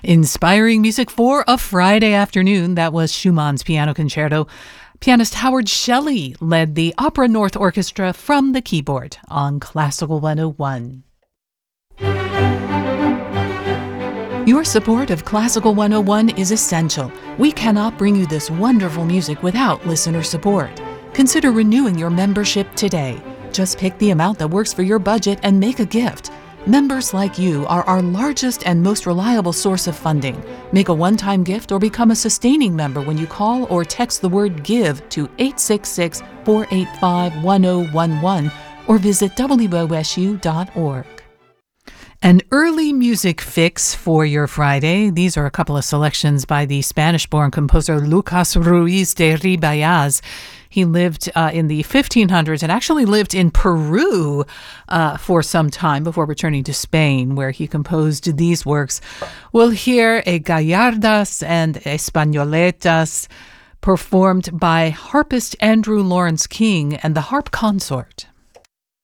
Inspiring music for a Friday afternoon. That was Schumann's Piano Concerto. Pianist Howard Shelley led the Opera North Orchestra from the keyboard on Classical 101. Your support of Classical 101 is essential. We cannot bring you this wonderful music without listener support. Consider renewing your membership today. Just pick the amount that works for your budget and make a gift. Members like you are our largest and most reliable source of funding. Make a one-time gift or become a sustaining member when you call or text the word GIVE to 866-485-1011 or visit wosu.org. An early music fix for your Friday. These are a couple of selections by the Spanish-born composer Lucas Ruiz de Ribayaz. He lived in the 1500s and actually lived in Peru for some time before returning to Spain, where he composed these works. We'll hear a Gallardas and Españoletas performed by harpist Andrew Lawrence King and the Harp Consort.